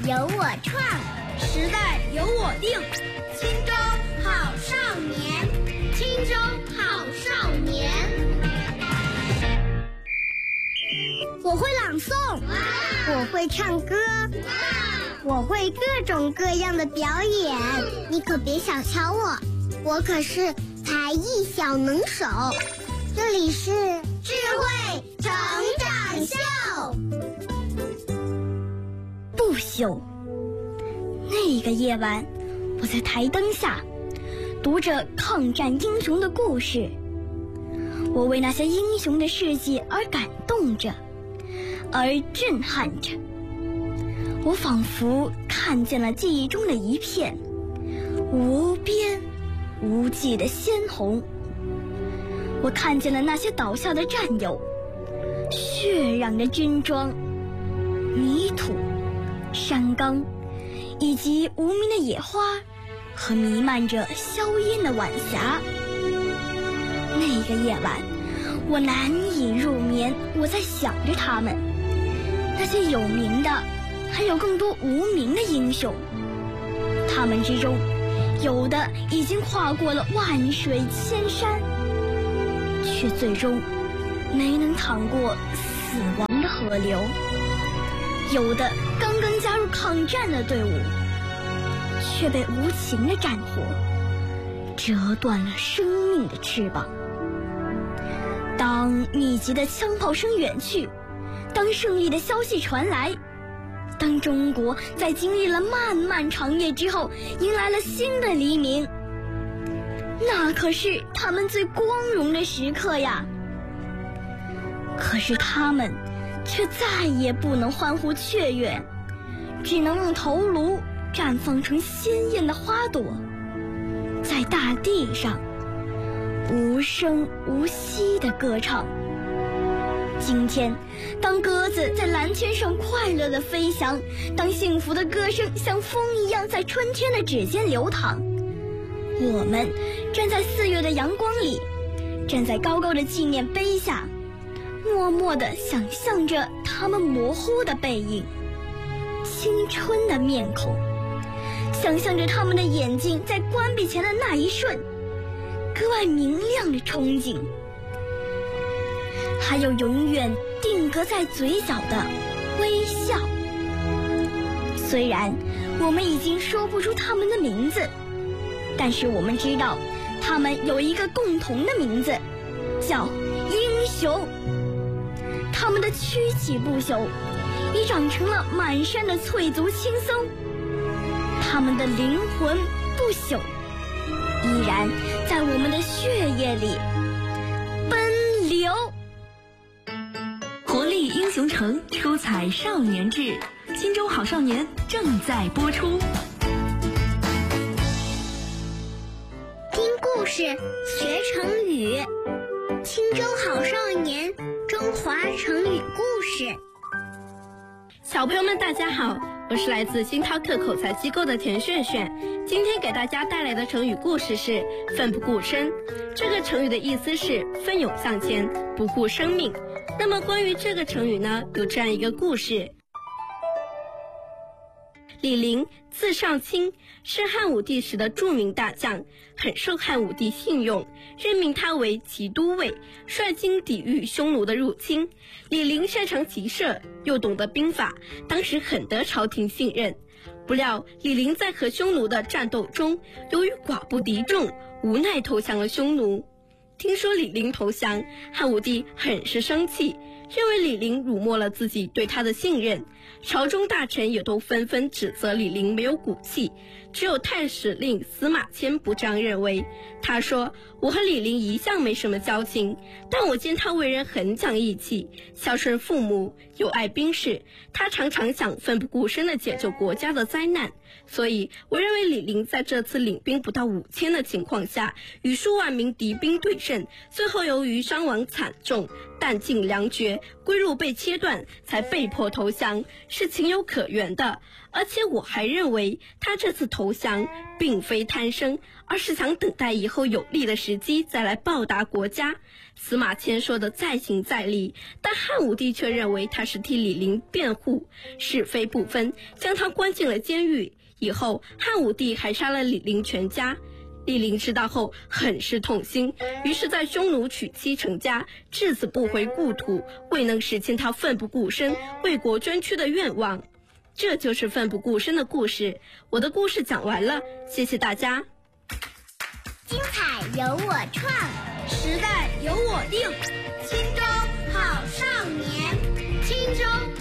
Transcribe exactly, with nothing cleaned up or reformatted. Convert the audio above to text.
由我创， 时代由我定。 青州好少年， 青州好少年。 我会朗诵，我会唱歌，我会各种各样的表演。你可别小瞧我，我可是才艺小能手。这里是智慧成长秀。 不朽。那个夜晚，我在台灯下读着抗战英雄的故事，我为那些英雄的事迹而感动着，而震撼着。我仿佛看见了记忆中的一片无边无际的鲜红。我看见了那些倒下的战友，血染的军装、泥土、山岗，以及无名的野花和弥漫着硝烟的晚霞。那个夜晚，我难以入眠，我在想着他们，那些有名的，还有更多无名的英雄。他们之中，有的已经跨过了万水千山，却最终没能淌过死亡的河流；有的刚刚加入抗战的队伍，却被无情的战火折断了生命的翅膀。当密集的枪炮声远去，当胜利的消息传来，当中国在经历了漫漫长夜之后迎来了新的黎明，那可是他们最光荣的时刻呀。可是他们却再也不能欢呼雀跃，只能用头颅绽放成鲜艳的花朵，在大地上无声无息地歌唱。今天，当鸽子在蓝天上快乐地飞翔，当幸福的歌声像风一样在春天的指尖流淌，我们站在四月的阳光里，站在高高的纪念碑下，默默地想象着他们模糊的背影，青春的面孔，想象着他们的眼睛在关闭前的那一瞬格外明亮的憧憬，还有永远定格在嘴角的微笑。虽然我们已经说不出他们的名字，但是我们知道他们有一个共同的名字，叫英雄。他们的躯体不朽已长成了满山的翠足青松，他们的灵魂不朽依然在我们的血液里奔流。 活力英雄城，出彩少年志，青州好少年正在播出。 听故事学成语，青州好少年中华成语故事。 小朋友们大家好，我是来自新涛课口才机构的田炫炫。今天给大家带来的成语故事是奋不顾身。这个成语的意思是奋勇向前，不顾生命。那么关于这个成语呢，有这样一个故事。李陵字上卿，是汉武帝时的著名大将，很受汉武帝信用，任命他为骑都尉，率军抵御匈奴的入侵。李陵擅长骑射，又懂得兵法，当时很得朝廷信任。不料李陵在和匈奴的战斗中，由于寡不敌众，无奈投降了匈奴。听说李陵投降，汉武帝很是生气，认为李陵辱没了自己对他的信任。朝中大臣也都纷纷指责李陵没有骨气，只有太史令司马迁不这样认为。他说，我和李陵一向没什么交情，但我见他为人很讲义气，孝顺父母，有爱兵士，他常常想奋不顾身地解救国家的灾难。所以我认为李陵在这次领兵不到五千的情况下，与数万名敌兵对阵，最后由于伤亡惨重， 弹尽粮绝，归路被切断，才被迫投降，是情有可原的。而且我还认为他这次投降并非贪生，而是想等待以后有利的时机再来报答国家。司马迁说的再情再理，但汉武帝却认为他是替李陵辩护，是非不分，将他关进了监狱。以后汉武帝还杀了李陵全家。李陵知道后很是痛心，于是在匈奴娶妻成家，至死不回故土，未能实现他奋不顾身为国捐躯的愿望。这就是奋不顾身的故事。我的故事讲完了，谢谢大家。 精彩由我创， 时代由我定。青州好少年，青州